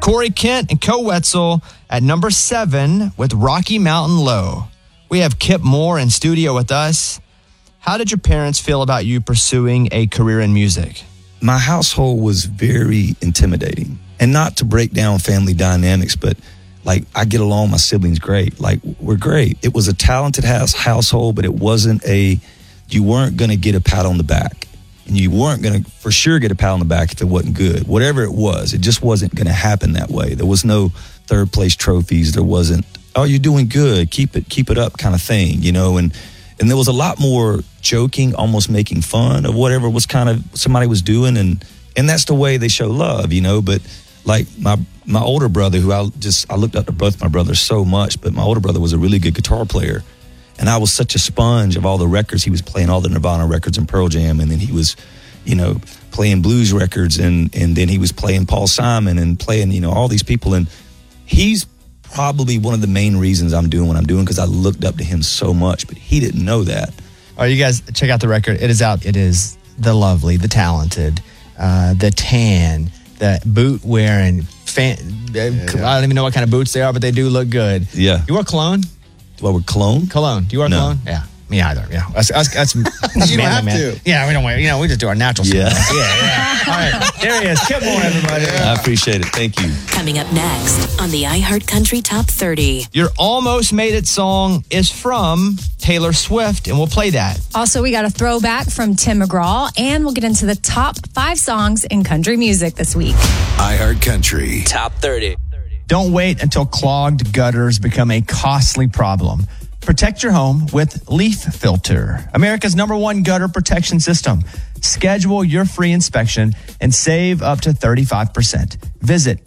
Corey Kent and Co Wetzel at number 7 with Rocky Mountain Low. We have Kip Moore in studio with us. How did your parents feel about you pursuing a career in music? My household was very intimidating. And not to break down family dynamics, but like I get along with my siblings great. Like we're great. It was a talented household, but it wasn't you weren't going to get a pat on the back. And you weren't going to for sure get a pat on the back if it wasn't good. Whatever it was, it just wasn't going to happen that way. There was no third place trophies. There wasn't, oh, you're doing good, keep it up kind of thing, you know. And there was a lot more joking, almost making fun of whatever was kind of somebody was doing. And that's the way they show love, you know. But like my older brother, who I looked up to both my brothers so much, but my older brother was a really good guitar player. And I was such a sponge of all the records. He was playing all the Nirvana records and Pearl Jam. And then he was, you know, playing blues records. And then he was playing Paul Simon and playing, you know, all these people. And he's probably one of the main reasons I'm doing what I'm doing, because I looked up to him so much. But he didn't know that. All right, you guys, check out the record. It is out. It is the lovely, the talented, the tan, the boot-wearing, I don't even know what kind of boots they are, but they do look good. Yeah. You wear cologne? Do I wear cologne? Cologne. Do you wear cologne? Yeah. Me either. Yeah. That's you don't have to. Yeah, we don't wear, you know, we just do our natural stuff. Yeah. All right. There he is. Kip Moore, everybody. I appreciate it. Thank you. Coming up next on the iHeartCountry Top 30. Your Almost Made It song is from Taylor Swift, and we'll play that. Also, we got a throwback from Tim McGraw, and we'll get into the top 5 songs in country music this week. iHeartCountry Top 30. Don't wait until clogged gutters become a costly problem. Protect your home with Leaf Filter, America's #1 gutter protection system. Schedule your free inspection and save up to 35%. Visit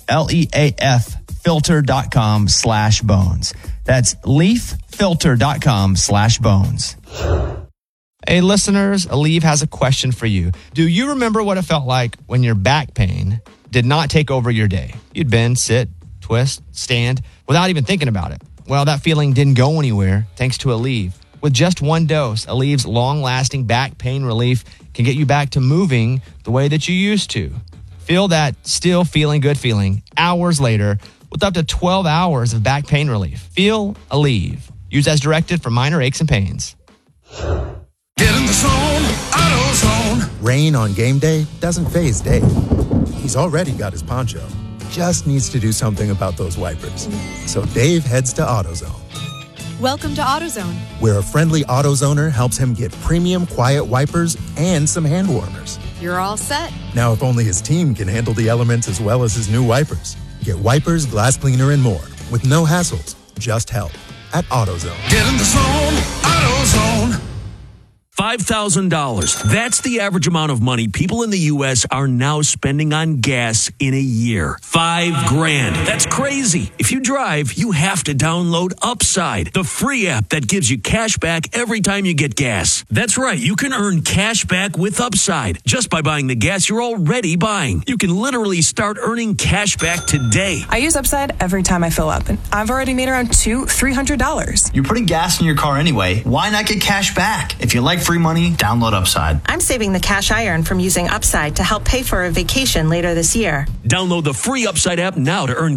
leaffilter.com/bones. That's leaffilter.com/bones. Hey, listeners, Aleve has a question for you. Do you remember what it felt like when your back pain did not take over your day? You'd bend, sit, twist, stand without even thinking about it. Well, that feeling didn't go anywhere thanks to Aleve. With just one dose, Aleve's long-lasting back pain relief can get you back to moving the way that you used to. Feel that still feeling good feeling hours later with up to 12 hours of back pain relief. Feel Aleve. Use as directed for minor aches and pains. Get in the zone, AutoZone. Rain on game day doesn't faze Dave. He's already got his poncho. Just needs to do something about those wipers. So Dave heads to AutoZone, Welcome to AutoZone. where a friendly AutoZoner helps him get premium quiet wipers and some hand warmers. You're all set. Now, if only his team can handle the elements as well as his new wipers. Get wipers, glass cleaner, and more with no hassles, just help at AutoZone. Get in the zone, AutoZone. $5,000. That's the average amount of money people in the U.S. are now spending on gas in a year. $5,000. That's crazy. If you drive, you have to download Upside, the free app that gives you cash back every time you get gas. That's right. You can earn cash back with Upside just by buying the gas you're already buying. You can literally start earning cash back today. I use Upside every time I fill up, and I've already made around $300. You're putting gas in your car anyway. Why not get cash back? If you like free money, download Upside. I'm saving the cash I earn from using Upside to help pay for a vacation later this year. Download the free Upside app now to earn